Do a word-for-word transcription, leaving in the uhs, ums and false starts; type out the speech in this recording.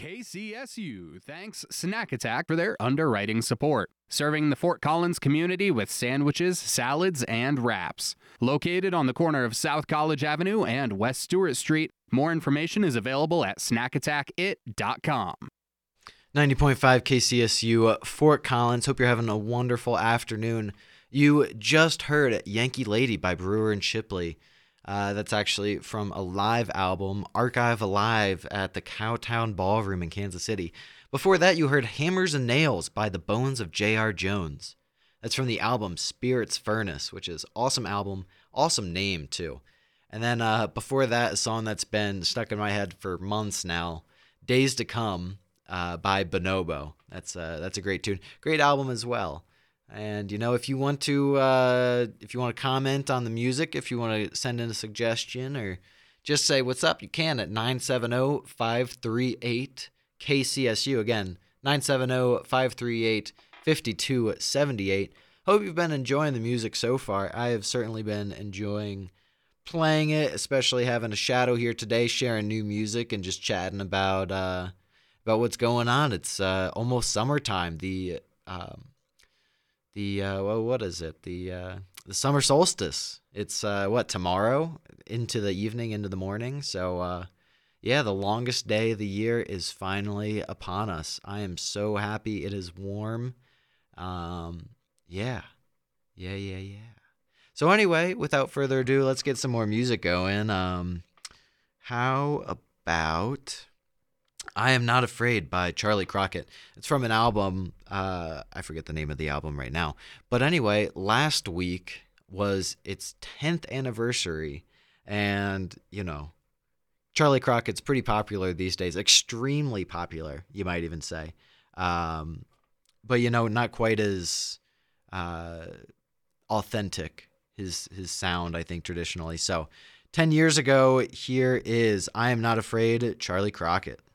K C S U thanks Snack Attack for their underwriting support, serving the Fort Collins community with sandwiches, salads, and wraps. Located on the corner of South College Avenue and West Stewart Street, more information is available at snack attack it dot com. ninety point five K C S U, uh, Fort Collins. Hope you're having a wonderful afternoon. You just heard Yankee Lady by Brewer and Shipley. Uh, that's actually from a live album, Archive Alive, at the Cowtown Ballroom in Kansas City. Before that, you heard Hammers and Nails by the Bones of J R. Jones. That's from the album Spirit's Furnace, which is awesome album, awesome name too. And then uh, before that, a song that's been stuck in my head for months now, Days to Come uh, by Bonobo. That's uh, that's a great tune, great album as well. And, you know, if you want to uh, if you want to comment on the music, if you want to send in a suggestion or just say what's up, you can at nine seven zero, five three eight, K C S U. Again, nine seven zero, five three eight, five two seven eight. Hope you've been enjoying the music so far. I have certainly been enjoying playing it, especially having a shadow here today, sharing new music and just chatting about, uh, about what's going on. It's uh, almost summertime. The... Um, The uh, well, what is it? The uh, the summer solstice. It's uh, what, tomorrow into the evening, into the morning. So uh, yeah, the longest day of the year is finally upon us. I am so happy. It is warm. Um, yeah, yeah, yeah, yeah. So anyway, without further ado, let's get some more music going. Um, how about I Am Not Afraid by Charlie Crockett. It's from an album, uh, I forget the name of the album right now. But anyway, last week was its tenth anniversary. And, you know, Charlie Crockett's pretty popular these days. Extremely popular, you might even say. Um, but, you know, not quite as uh, authentic, his, his sound, I think, traditionally. So ten years ago, here is I Am Not Afraid, Charlie Crockett.